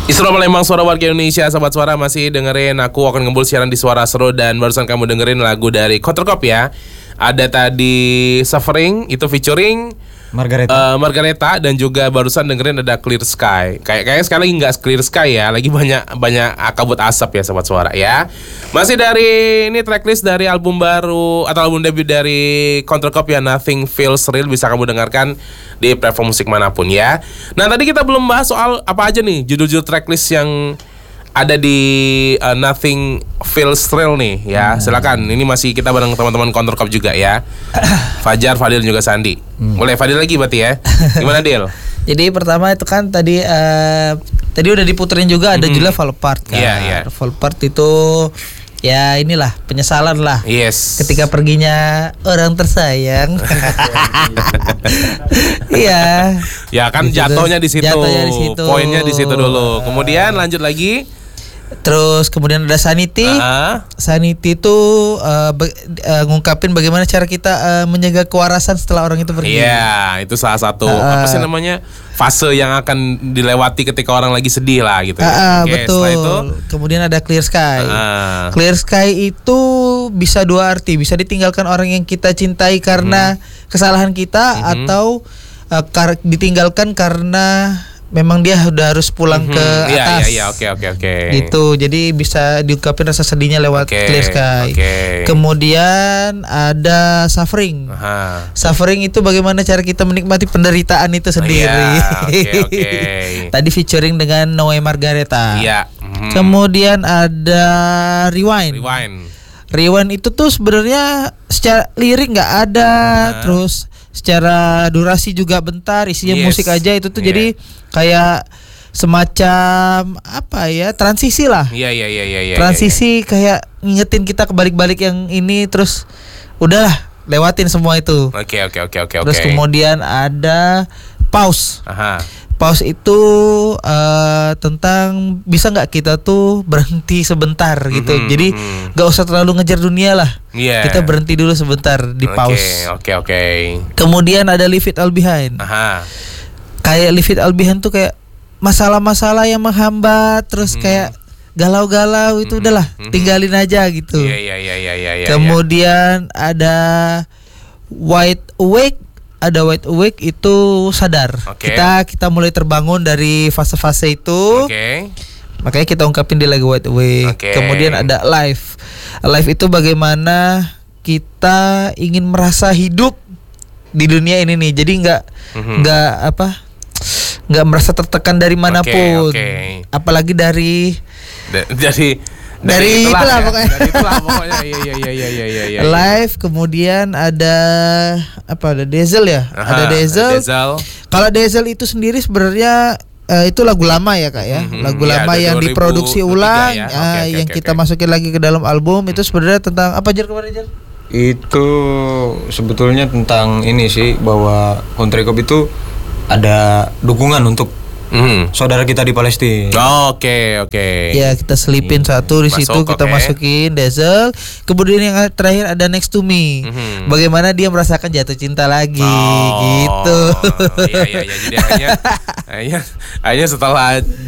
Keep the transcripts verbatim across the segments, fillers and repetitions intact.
Isra Palembang, suara warga Indonesia. Sahabat Suara masih dengerin aku akan ngembul siaran di Suara Seru. Dan barusan kamu dengerin lagu dari Countercop ya. Ada tadi Suffering, itu featuring Margareta. Uh, Margareta dan juga barusan dengerin ada Clear Sky. Kayak kayaknya sekali lagi nggak Clear Sky ya, lagi banyak banyak kabut asap ya Sobat Suara ya. Masih dari ini tracklist dari album baru atau album debut dari Countercop ya, Nothing Feels Real, bisa kamu dengarkan di platform musik manapun ya. Nah tadi kita belum bahas soal apa aja nih judul-judul tracklist yang ada di uh, Nothing Feels Real nih ya. Hmm. Silakan. Ini masih kita bareng teman-teman Countercop juga ya. Fajar, Fadil juga Sandi. Hmm. Boleh Fadil lagi berarti ya. Gimana Dil? Jadi pertama itu kan tadi uh, tadi udah diputerin juga ada mm-hmm. judulnya Fall Apart kan. Yeah, yeah. Fall Apart itu ya inilah penyesalan lah. Yes. Ketika perginya orang tersayang. Iya. Ya kan gitu jatuhnya di situ. Jatuhnya di situ. Poinnya di situ dulu. Kemudian lanjut lagi. Terus kemudian ada Sanity. Uh-huh. Sanity itu uh, be- uh, ngungkapin bagaimana cara kita uh, menjaga kewarasan setelah orang itu pergi. Iya, yeah, itu salah satu uh, apa sih namanya? Fase yang akan dilewati ketika orang lagi sedih lah gitu. Uh, ya. uh, Okay, betul. Itu, kemudian ada Clear Sky. Uh. Clear Sky itu bisa dua arti, bisa ditinggalkan orang yang kita cintai karena hmm. kesalahan kita hmm. atau uh, kar- ditinggalkan karena memang dia udah harus pulang mm-hmm. ke atas. Iya iya oke oke oke. Gitu. Jadi bisa diungkapin rasa sedihnya lewat okay, Clear Sky. Okay. Kemudian ada Suffering. Aha. Suffering itu bagaimana cara kita menikmati penderitaan itu sendiri. Iya, okay, okay. Tadi featuring dengan Noe Margareta. Iya. Mm-hmm. Kemudian ada Rewind. Rewind. Rewind itu tuh sebenarnya secara lirik nggak ada, uh-huh. terus secara durasi juga bentar, isinya yes. musik aja itu tuh yeah. jadi kayak semacam apa ya, transisi lah. Iya iya iya iya. Transisi ya, ya. Kayak ngingetin kita kebalik-balik yang ini, terus udahlah lewatin semua itu. Oke okay, oke okay, oke okay, oke. Terus okay. kemudian ada Pause. Aha. Pause itu uh, tentang bisa nggak kita tuh berhenti sebentar gitu. Mm-hmm, Jadi nggak mm-hmm. usah terlalu ngejar dunia lah. Yeah. Kita berhenti dulu sebentar di pause. Oke okay, oke okay, oke. Okay. Kemudian ada Leave It All Behind. Aha. Kayak Leave It All Behind tuh kayak masalah-masalah yang menghambat, terus mm-hmm. kayak galau-galau itu mm-hmm. udahlah tinggalin aja gitu. Iya iya iya iya iya. Kemudian yeah. ada Wide Awake. Ada Wide Awake itu sadar. Okay. Kita kita mulai terbangun dari fase-fase itu. Okay. Makanya kita ungkapin di lagu Wide Awake. Okay. Kemudian ada Life. Life itu bagaimana kita ingin merasa hidup di dunia ini nih. Jadi nggak mm-hmm. nggak apa nggak merasa tertekan dari manapun. Okay, okay. Apalagi dari da- dari Dari, dari itulah, itulah ya. pokoknya. Dari itulah pokoknya. Iya iya iya iya iya iya. Live, kemudian ada apa? Ada Diesel ya? Aha, ada Diesel. Diesel. Kalau Diesel itu sendiri sebenarnya uh, itu lagu lama ya Kak ya. Mm-hmm. Lagu ya, lama yang diproduksi ulang ya. uh, okay, okay, yang okay, kita okay. masukin lagi ke dalam album. Hmm. Itu sebenarnya tentang apa Jar kemarin Jar? Itu sebetulnya tentang ini sih, bahwa Countercop itu ada dukungan untuk Mm. saudara kita di Palestina. Oh, oke okay, oke. Okay. Ya kita selipin hmm. satu di Masuk, situ kita okay. masukin Diesel. Kemudian yang terakhir ada Next to Me. Mm-hmm. Bagaimana dia merasakan jatuh cinta lagi, oh, gitu. Iya iya iya. Jadi akhirnya, akhirnya, akhirnya setelah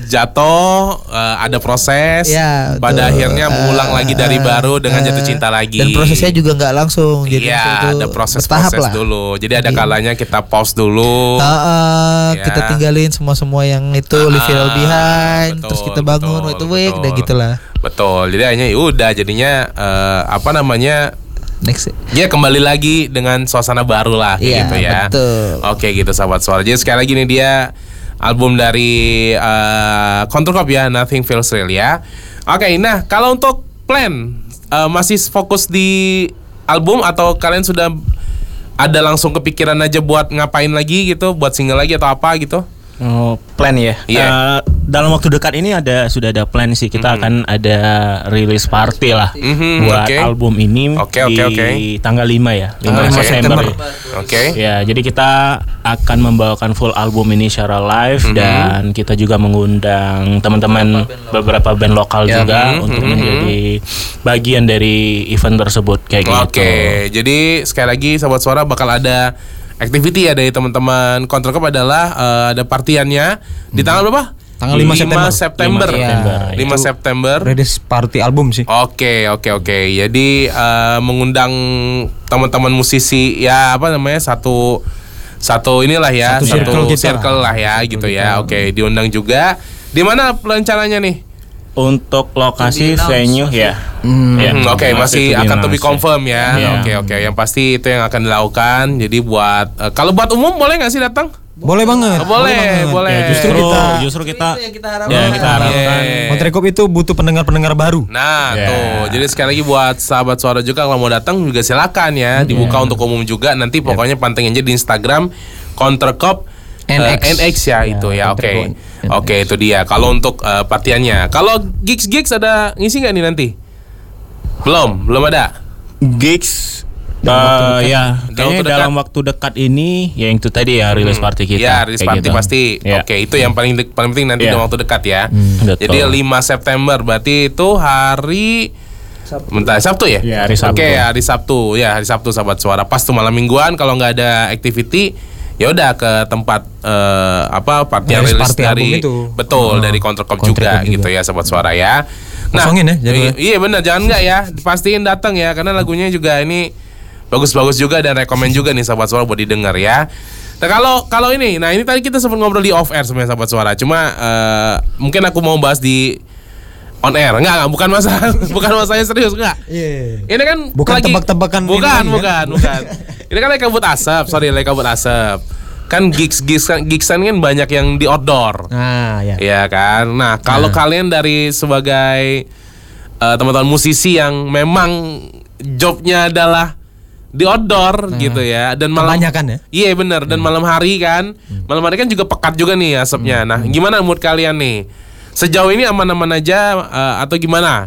jatuh uh, ada proses. Ya, pada betul. Akhirnya mengulang uh, lagi dari uh, baru dengan uh, jatuh cinta lagi. Dan prosesnya juga nggak langsung. Jadi iya, ada proses-proses dulu. Jadi ada kalanya kita pause dulu. Uh, uh, ya. Kita tinggalin semua-semua yang itu ah, Leave It All Behind, betul, terus kita bangun Wide Awake dan gitulah. Betul. Jadi akhirnya udah jadinya uh, apa namanya? Next. Ya kembali lagi dengan suasana baru lah ya, gitu ya. Betul. Oke gitu sahabat Suara. Jadi sekali lagi nih dia album dari uh, Countercop ya, Nothing Feels Real ya. Oke, nah kalau untuk plan uh, masih fokus di album atau kalian sudah ada langsung kepikiran aja buat ngapain lagi gitu, buat single lagi atau apa gitu? Oh, plan ya. Yeah. Uh, dalam waktu dekat ini ada sudah ada plan sih, kita mm-hmm. akan ada rilis party lah mm-hmm. buat okay. album ini okay, okay, di okay. tanggal lima ya, lima okay. Desember. Oke. Okay. Ya, jadi kita akan membawakan full album ini secara live mm-hmm. dan kita juga mengundang teman-teman beberapa band lokal yeah. juga mm-hmm. untuk mm-hmm. menjadi bagian dari event tersebut kayak okay. gitu. Oke. Jadi sekali lagi sahabat Suara bakal ada activity ya dari teman-teman Countercop adalah uh, ada partiannya hmm. di tanggal berapa? Tanggal lima September. September. lima September. Ya. lima September. Release party album sih. Oke, oke, oke. Jadi uh, mengundang teman-teman musisi ya apa namanya satu satu inilah ya, Satu satu circle kita. circle lah ya gitu ya. Oke, diundang juga. Di mana rencananya nih? Untuk lokasi To be venue announced, ya. Hmm. Ya, Hmm, Oke, masih to be akan to be announced, confirm ya. Iya. Oke, oke. Yang pasti itu yang akan dilakukan. Jadi buat uh, kalau buat umum boleh nggak sih datang? Boleh banget. Oh, boleh, banget. boleh. Ya, justru Justru kita kita- justru kita Itu yang kita harapkan. ya kita harapkan. Iya. Kontrekop itu butuh pendengar-pendengar baru. Nah, Yeah. tuh. Jadi sekali lagi buat sahabat suara juga kalau mau datang juga silakan ya, dibuka untuk umum juga. Nanti pokoknya pantengin aja di Instagram Countercop N X. N X ya, itu ya. Oke. Countercop N X. Oke, itu dia. Kalau untuk uh, partiannya. Kalau gigs-gigs ada ngisi nggak nih nanti? Belum, belum ada. Gigs Dalam eh, waktu dekat. ya Dalam kayaknya waktu dekat. dalam waktu dekat ini ya itu tadi ya rilis party kita. Ya, rilis kayak party gitu. pasti. Ya. Oke, itu yang paling de- paling penting nanti Iya. dalam waktu dekat ya. Betul. Jadi lima September berarti itu hari Bentar, Sabtu ya? Ya, hari Sabtu. Oke, hari Sabtu. Ya, hari Sabtu sahabat suara. Pas tuh malam mingguan kalau nggak ada activity ya udah ke tempat eh, apa party Rilis rilis party dari album itu. betul Oh, dari Countercop Countercop juga, juga. gitu ya sahabat suara ya. Kosongin ya jadwalnya. i- Iya benar, jangan nggak ya. Pastiin datang ya karena lagunya juga ini bagus-bagus juga dan rekomen juga nih sahabat suara buat didengar ya. Nah kalau kalau ini, nah ini tadi kita sempat ngobrol di off air sebenarnya sahabat suara. Cuma eh, mungkin aku mau bahas di on air. Enggak, enggak, bukan masalah bukan masalahnya serius enggak. Iya. Ini kan Bukan lagi- tebak-tebakan ini Bukan, lagi, bukan, kan? bukan. Ini kan lagi kabut asap, sorry lagi kabut asap. Kan gigs gigs gigsan kan banyak yang di outdoor. Nah, ya. Iya kan. Nah, kalau Nah. kalian dari sebagai eh, teman-teman musisi yang memang jobnya adalah di outdoor gitu ya dan malam Kebanyakan ya? Iya benar dan malam hari kan. Malam hari kan juga pekat juga nih asapnya. Nah, gimana mood kalian nih? Sejauh ini aman-aman aja eh, atau gimana?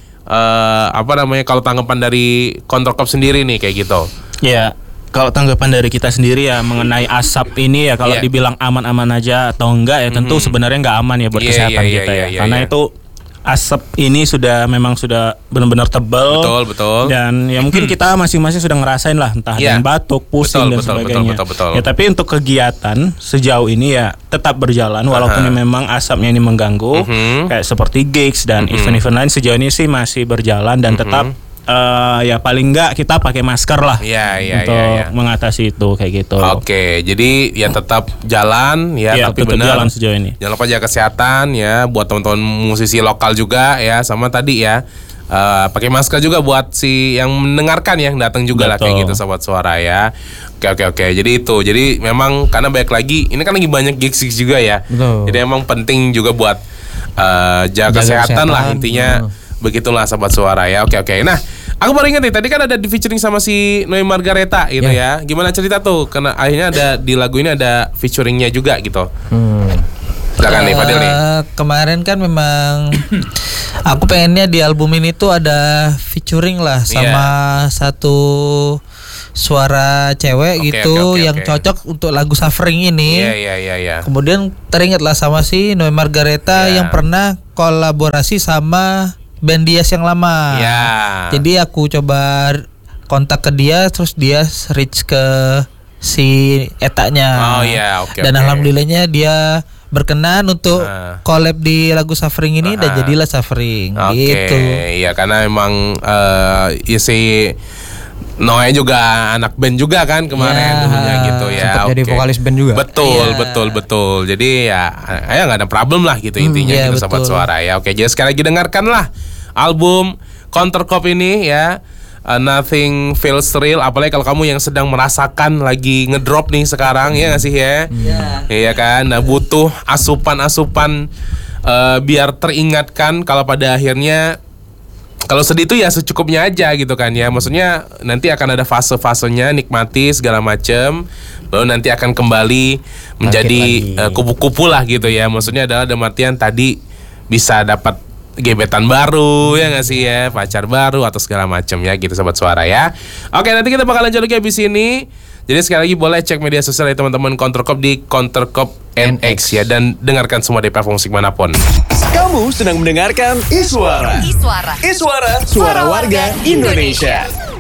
Eh, apa namanya kalau tanggapan dari Countercop sendiri nih kayak gitu? Ya, kalau tanggapan dari kita sendiri ya mengenai asap ini ya kalau Iya. dibilang aman-aman aja atau enggak ya tentu sebenarnya nggak aman ya buat Iya, kesehatan iya, iya, kita iya, ya. iya, Karena iya. itu asap ini sudah memang sudah benar-benar tebal. Betul, betul. Dan ya mungkin kita masing-masing sudah ngerasain lah entah ada Iya. yang batuk, pusing Betul, dan betul, sebagainya. betul, betul, betul. Ya tapi untuk kegiatan sejauh ini ya tetap berjalan walaupun Aha. memang asapnya ini mengganggu Mhm. kayak seperti gigs dan event-event lain sejauh ini sih masih berjalan dan tetap eh, ya paling enggak kita pakai masker lah. Iya, iya, untuk iya, iya. mengatasi itu kayak gitu. Oke, jadi ya tetap jalan ya, Iya, tapi tetap benar. jalan sejauh ini. Jangan lupa jaga kesehatan ya buat teman-teman musisi lokal juga ya sama tadi ya. eh, pakai masker juga buat si yang mendengarkan ya, yang datang juga lah kayak Betul. gitu sobat suara ya. Oke oke oke. Jadi itu. Jadi memang karena baik lagi ini kan lagi banyak gigs gigs juga ya. Betul. Jadi emang penting juga buat eh, jaga, Jaga kesehatan, lah kesehatan. intinya. Hmm. Begitulah sobat suara ya. Oke oke. Nah, aku baru ingat nih tadi kan ada di featuring sama si Noi Margareta gitu ya. Gimana cerita tuh? Karena akhirnya ada di lagu ini ada featuringnya juga gitu. Hmm. Silakan nih Fadil nih. Eh, kemarin kan memang aku pengennya di album ini tuh ada featuring lah sama satu suara cewek Oke, gitu oke, oke, yang oke. cocok untuk lagu Suffering ini. Iya iya iya iya. Kemudian teringat lah sama si Noi Margareta Iya. yang pernah kolaborasi sama band Dias yang lama. Iya. Jadi aku coba kontak ke dia, terus dia reach ke si etanya. Oh, iya, oke, Dan oke. alhamdulillahnya dia berkenan untuk Ah. collab di lagu Suffering ini dan Ah. jadilah Suffering Oke, gitu. iya karena emang eh ya si Noe juga anak band juga kan kemarin Ya. dulunya gitu ya. Sempat jadi oke. vokalis band juga. Betul, Iya. betul, betul. Jadi ya, ya nggak ada problem lah gitu intinya iya, gitu sobat betul. suara ya. Oke, jadi sekali lagi dengarkanlah album Countercop ini ya. Uh, Nothing Feels Real. Apalagi kalau kamu yang sedang merasakan lagi ngedrop nih sekarang ya nggak sih ya? Iya. Iya kan, nah butuh asupan-asupan eh, biar teringatkan kalau pada akhirnya kalau sedih itu ya secukupnya aja gitu kan ya. Maksudnya nanti akan ada fase-fasenya, nikmati segala macem, baru nanti akan kembali menjadi lagi. eh, kupu-kupu lah gitu ya. Maksudnya adalah dalam artian tadi bisa dapat gebetan baru ya nggak sih ya, pacar baru atau segala macam ya gitu sobat suara ya. Oke, nanti kita bakal lanjut lagi habis ini. Jadi sekali lagi boleh cek media sosial dari teman-teman Countercop di Countercop N X ya, dan dengarkan semua di platform musik manapun. Kamu sedang mendengarkan Iswara. Iswara. Iswara, suara warga Indonesia.